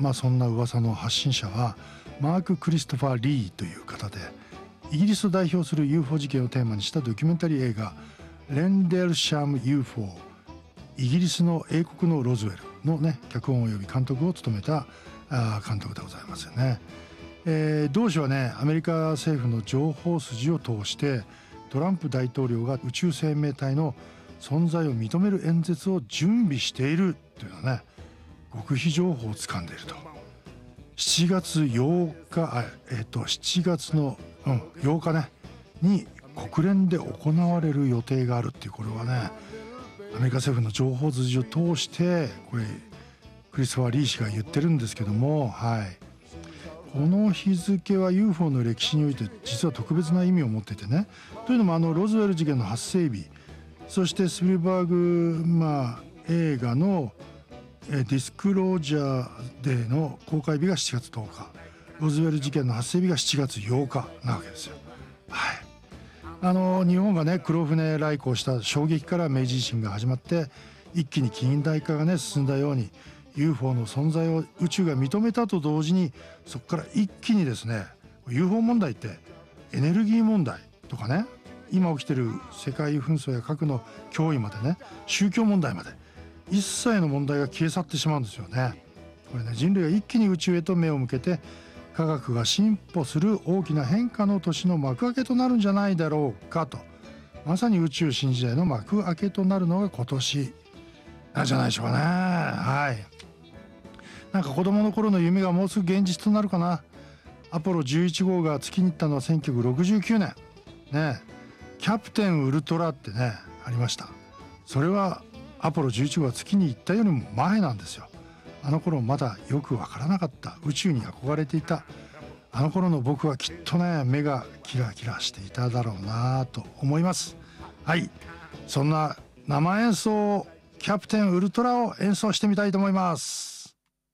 そんな噂の発信者はマーク・クリストファー・リーという方で、イギリスを代表する UFO 事件をテーマにしたドキュメンタリー映画レンデルシャム UFO、 イギリスの英国のロズウェルのね脚本及び監督を務めた監督でございますよね。同氏はねアメリカ政府の情報筋を通してトランプ大統領が宇宙生命体の存在を認める演説を準備しているというのはね極秘情報を掴んでいると。7月8日7月の、8日ねに国連で行われる予定があるっていう、これはねアメリカ政府の情報筋を通してこれクリストファー・リー氏が言ってるんですけども、この日付は UFO の歴史において実は特別な意味を持っててね、というのもロズウェル事件の発生日、そしてスピルバーグ、映画のディスクロージャーデーの公開日が7月10日、ロズウェル事件の発生日が7月8日なわけですよ。日本がね黒船来航した衝撃から明治維新が始まって一気に近代化がね進んだように UFO の存在を宇宙が認めたと同時に、そこから一気にですね UFO 問題ってエネルギー問題とかね、今起きてる世界紛争や核の脅威までね、宗教問題まで一切の問題が消え去ってしまうんですよね。これね人類が一気に宇宙へと目を向けて科学が進歩する大きな変化の年の幕開けとなるんじゃないだろうかと。まさに宇宙新時代の幕開けとなるのが今年なんじゃないでしょうかね。なんか子供の頃の夢がもうすぐ現実となるかな。アポロ11号が月に行ったのは1969年ね。キャプテンウルトラってねありました。それはアポロ11号が月に行ったよりも前なんですよ。あの頃まだよくわからなかった、宇宙に憧れていたあの頃の僕はきっとね目がキラキラしていただろうなと思います。そんな生演奏キャプテンウルトラを演奏してみたいと思います。